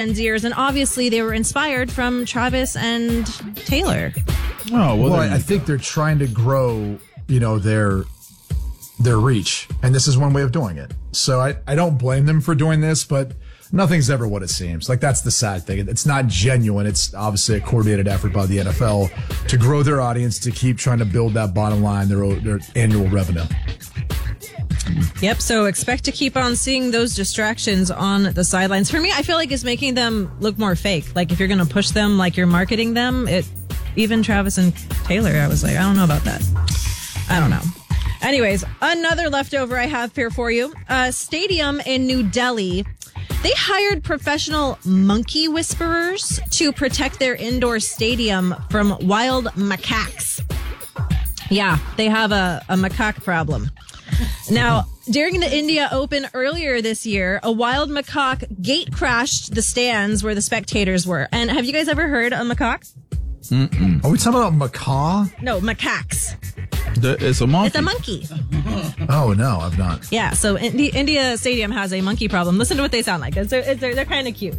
fans' ears, and obviously they were inspired from Travis and Taylor. Oh, well, I think they're trying to grow, their reach, and this is one way of doing it. So I don't blame them for doing this, but nothing's ever what it seems. Like, that's the sad thing. It's not genuine. It's obviously a coordinated effort by the NFL to grow their audience, to keep trying to build that bottom line, their annual revenue. Yep, so expect to keep on seeing those distractions on the sidelines. For me, I feel like it's making them look more fake. Like, if you're going to push them like you're marketing them, even Travis and Taylor, I was like, I don't know about that. I don't know. Anyways, another leftover I have here for you. A stadium in New Delhi, they hired professional monkey whisperers to protect their indoor stadium from wild macaques. Yeah, they have a macaque problem. Now, during the India Open earlier this year, a wild macaque gate crashed the stands where the spectators were. And have you guys ever heard of macaque? Mm-mm. Are we talking about macaw? No, macaques. It's a monkey. It's a monkey. Oh, no, I've not. Yeah, so India Stadium has a monkey problem. Listen to what they sound like. They're kind of cute.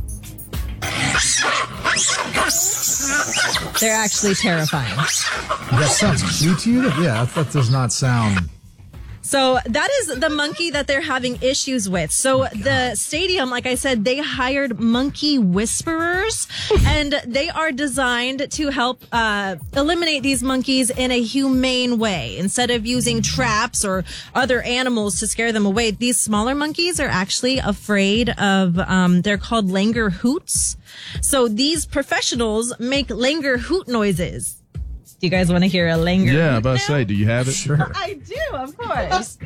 They're actually terrifying. That sounds cute to you? Yeah, that does not sound... So that is the monkey that they're having issues with. So the stadium, like I said, they hired monkey whisperers, and they are designed to help eliminate these monkeys in a humane way. Instead of using traps or other animals to scare them away, these smaller monkeys are actually afraid of, they're called langur hoots. So these professionals make langur hoot noises. Do you guys want to hear a langur? Yeah, I'm about to say, do you have it? Sure. I do, of course.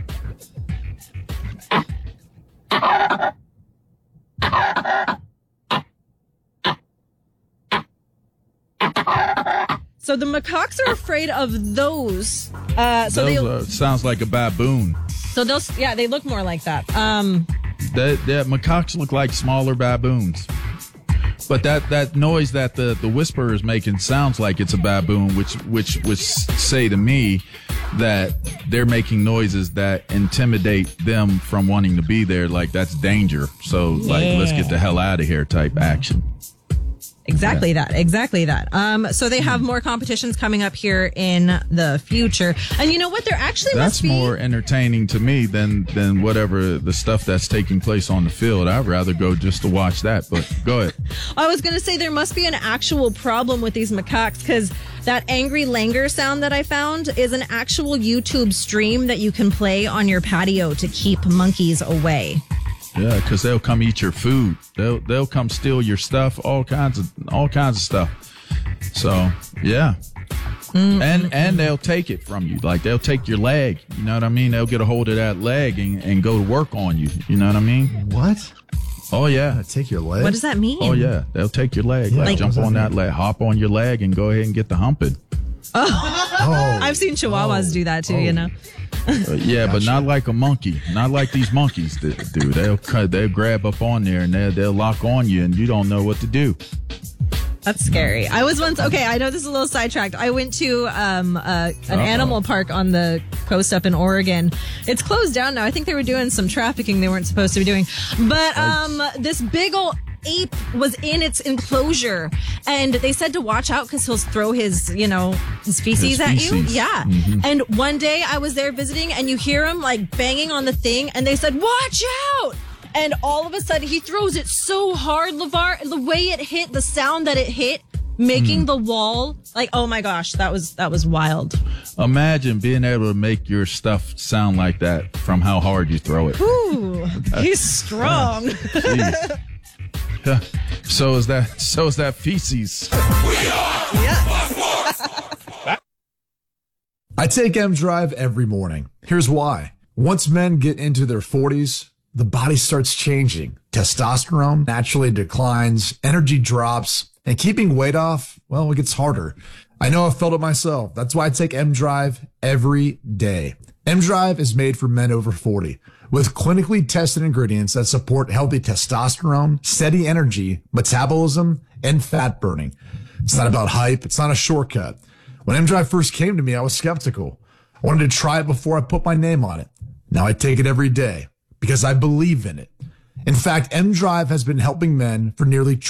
So the macaques are afraid of those. Sounds like a baboon. So those, they look more like that. That macaques look like smaller baboons. But that noise that the whisperer is making sounds like it's a baboon, which would say to me that they're making noises that intimidate them from wanting to be there. Like, that's danger. So, let's get the hell out of here type action. Exactly that. So they have more competitions coming up here in the future. And you know what? There actually That's more entertaining to me than whatever the stuff that's taking place on the field. I'd rather go just to watch that, but go ahead. I was going to say there must be an actual problem with these macaques, because that angry langur sound that I found is an actual YouTube stream that you can play on your patio to keep monkeys away. Yeah, because they'll come eat your food. They'll come steal your stuff. All kinds of stuff. So yeah, and they'll take it from you. Like, they'll take your leg. You know what I mean? They'll get a hold of that leg and go to work on you. You know what I mean? What? Oh yeah, take your leg. What does that mean? Oh yeah, they'll take your leg. Yeah, like jump on that leg, hop on your leg, and go ahead and get the humping. Oh. I've seen chihuahuas do that too. You know. Yeah, but not like a monkey. Not like these monkeys do. They'll grab up on there and they'll lock on you, and you don't know what to do. That's scary. I was once, I know this is a little sidetracked. I went to an animal park on the coast up in Oregon. It's closed down now. I think they were doing some trafficking they weren't supposed to be doing. But this big old ape was in its enclosure, and they said to watch out because he'll throw his feces at you. Yeah. Mm-hmm. And one day I was there visiting, and you hear him like banging on the thing, and they said, watch out. And all of a sudden he throws it so hard, LeVar, the way it hit, the sound that it hit, making the wall, like, oh my gosh, that was wild. Imagine being able to make your stuff sound like that from how hard you throw it. Ooh, he's strong. So is that feces. I take M Drive every morning. Here's why. Once men get into their 40s, the body starts changing. Testosterone naturally declines, energy drops, and keeping weight off, well, it gets harder. I know I've felt it myself. That's why I take M Drive every day. M Drive is made for men over 40 with clinically tested ingredients that support healthy testosterone, steady energy, metabolism, and fat burning. It's not about hype. It's not a shortcut. When M Drive first came to me, I was skeptical. I wanted to try it before I put my name on it. Now I take it every day because I believe in it. In fact, M Drive has been helping men for nearly